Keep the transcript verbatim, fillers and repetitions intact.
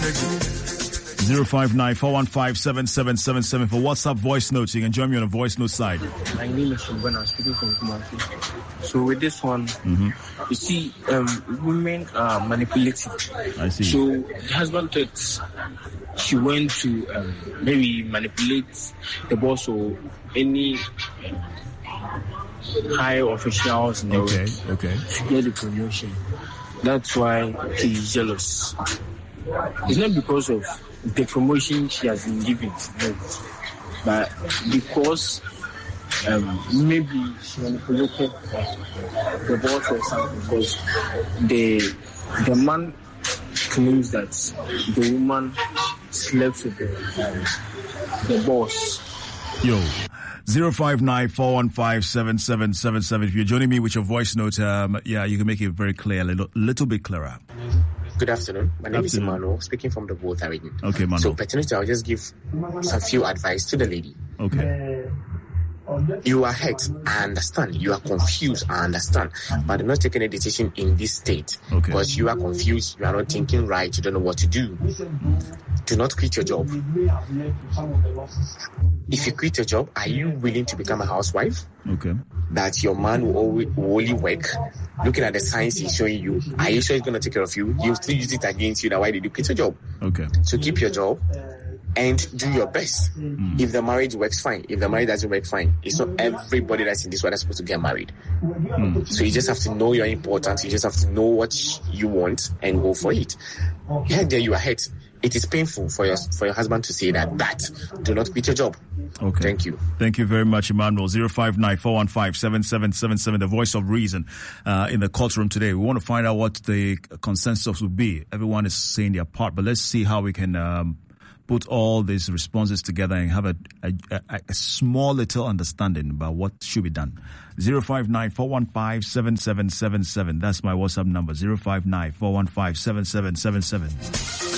zero five nine, four one five, seven seven seven seven for WhatsApp voice notes. You can join me on a voice note side. My name is Shubhan. I'm speaking from Kumasi. So with this one, mm-hmm. you see, um, women are manipulative. I see. So the husband thought she went to um, maybe manipulate the boss or any um, high officials in the okay, world okay. to get the promotion. That's why he's jealous. It's not because of the promotion she has been given, no, but because um, maybe she manipulated the boss or something. Because the the man claims that the woman slept with the, um, the boss. Yo. zero five nine, four one five, seven seven seven seven. If you're joining me with your voice note, um, yeah, you can make it very clear, a little, little bit clearer. Good afternoon. My name afternoon. is Emmanuel, speaking from the Volta region. Okay, Emmanuel. So, pertinently, I'll just give some few advice to the lady. Okay. You are hurt, I understand. You are confused, I understand. But do not take any decision in this state. Okay. Because you are confused, you are not thinking right, you don't know what to do. Do not quit your job. If you quit your job, are you willing to become a housewife? Okay. That your man will, always, will only work. Looking at the signs he's showing you, are you sure he's going to take care of you? He'll still use it against you. Now, why did you quit your job? Okay. So keep your job and do your best. Mm. If the marriage works, fine. If the marriage doesn't work, fine. It's not everybody that's in this world that's supposed to get married. Mm. So you just have to know you're important. You just have to know what you want and go for it. Yeah, there you are hurt. It is painful for your for your husband to say that, but do not quit your job. Okay. Thank you. Thank you very much, Emmanuel. zero five nine, four one five, seven seven seven seven, the voice of reason uh, in the courtroom today. We want to find out what the consensus would be. Everyone is saying their part, but let's see how we can um, put all these responses together and have a, a, a, a small little understanding about what should be done. zero five nine, four one five, seven seven seven seven. That's my WhatsApp number, zero five nine, four one five, seven seven seven seven.